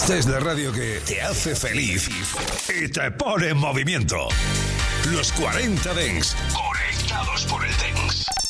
Esta es la radio que te hace feliz y te pone en movimiento. Los 40 Dents, conectados por el Dents.